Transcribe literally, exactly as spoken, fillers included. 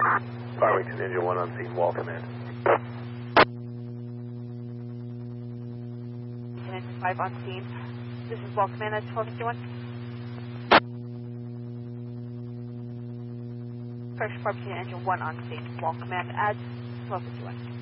Farmington, Engine one on scene, wall command. Engine five on scene. This is wall command at twelve fifty-one. First Farmington, Engine one on scene, wall command at twelve fifty-one.